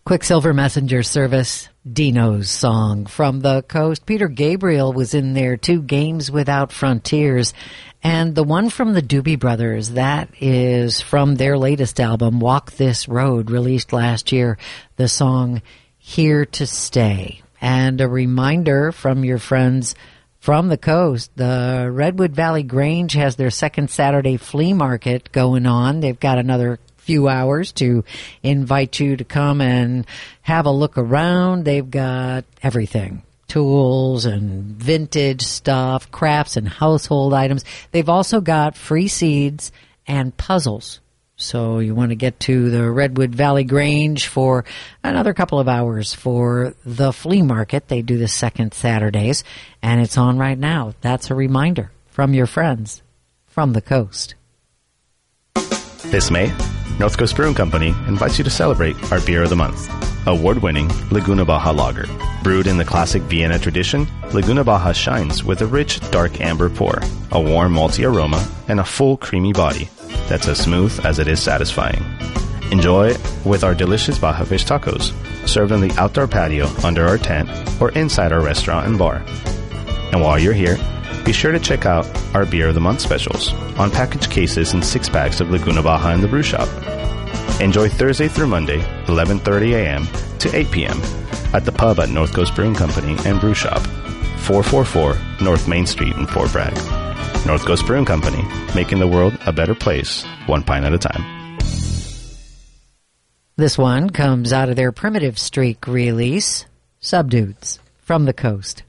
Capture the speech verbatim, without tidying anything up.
Quicksilver Messenger Service, Dino's song from the coast. Peter Gabriel was in there too, Games Without Frontiers. And the one from the Doobie Brothers, that is from their latest album, Walk This Road, released last year, the song Here to Stay. And a reminder from your friends from the coast, the Redwood Valley Grange has their second Saturday flea market going on. They've got another few hours to invite you to come and have a look around. They've got everything. Tools and vintage stuff, crafts and household items. They've also got free seeds and puzzles. So you want to get to the Redwood Valley Grange for another couple of hours for the flea market. They do the second Saturdays, and it's on right now. That's a reminder from your friends from the coast. This May, North Coast Brewing Company invites you to celebrate our Beer of the Month, award-winning Laguna Baja Lager. Brewed in the classic Vienna tradition, Laguna Baja shines with a rich, dark amber pour, a warm malty aroma, and a full, creamy body that's as smooth as it is satisfying. Enjoy with our delicious Baja fish tacos, served on the outdoor patio under our tent or inside our restaurant and bar. And while you're here, be sure to check out our Beer of the Month specials on packaged cases and six-packs of Laguna Baja in the brew shop. Enjoy Thursday through Monday, eleven thirty a.m. to eight p.m. at the pub at North Coast Brewing Company and Brew Shop, four forty-four North Main Street in Fort Bragg. North Coast Brewing Company, making the world a better place, one pint at a time. This one comes out of their Primitive Streak release, Subdudes, from the coast.